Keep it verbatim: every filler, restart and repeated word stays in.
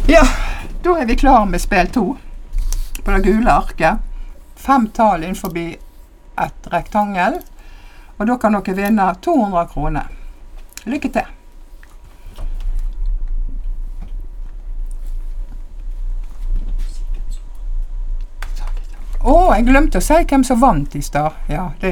Ja, da er vi klar med spill to. På det gule arket. Fem tall innenfor et rektangel. Og da kan dere vinne to hundre kroner. Lykke til! Åh, jeg glemte å si hvem som vant i stad. Ja, det